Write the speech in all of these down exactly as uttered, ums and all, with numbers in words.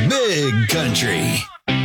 Big Country.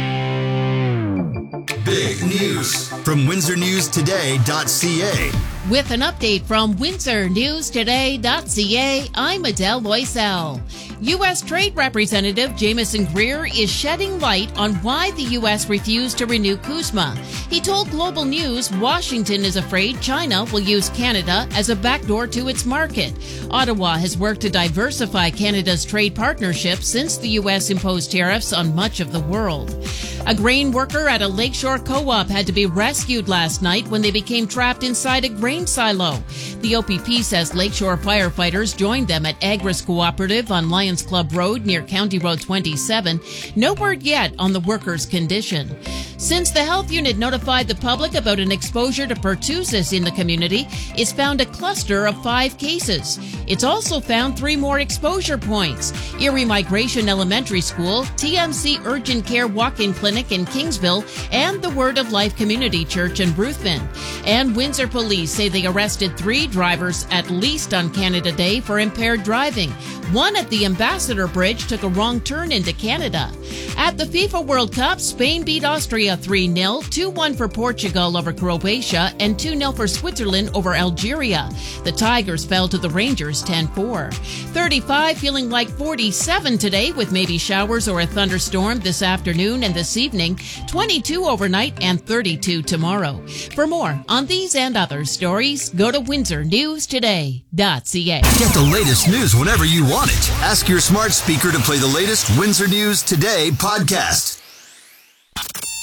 Big News from Windsor News Today dot C A. With an update from Windsor News Today dot C A, I'm Adele Loisel. U S. Trade Representative Jameson Greer is shedding light on why the U S refused to renew CUSMA. He told Global News Washington is afraid China will use Canada as a backdoor to its market. Ottawa has worked to diversify Canada's trade partnerships since the U S imposed tariffs on much of the world. A grain worker at a Lakeshore co-op had to be rescued last night when they became trapped inside a grain silo. The O P P says Lakeshore firefighters joined them at Agris Cooperative on Lions Club Road near County Road twenty-seven. No word yet on the workers' condition. Since the health unit notified the public about an exposure to pertussis in the community, it's found a cluster of five cases. It's also found three more exposure points: Erie Migration Elementary School, T M C Urgent Care Walk-in Clinic in Kingsville, and the Word of Life Community Church in Ruthven. And Windsor police say they arrested three drivers at least on Canada Day for impaired driving. One at the Ambassador Bridge took a wrong turn into Canada. At the FIFA World Cup, Spain beat Austria three nil, two one for Portugal over Croatia, and two nil for Switzerland over Algeria. The Tigers fell to the Rangers ten four. thirty-five, feeling like forty-seven today with maybe showers or a thunderstorm this afternoon and this evening. twenty-two overnight and thirty-two tomorrow. For more on these and other stories, go to Windsor News Today dot C A. Get the latest news whenever you want it. Ask your smart speaker to play the latest Windsor News Today podcast.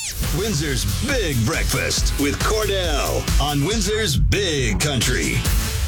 Windsor's Big Breakfast with Cordell on Windsor's Big Country.